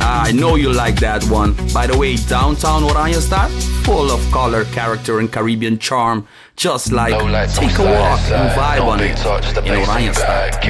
I know you like that one. By the way, downtown Oranjestad, full of color, character and Caribbean charm. Just like take a walk and vibe on it in Oranjestad.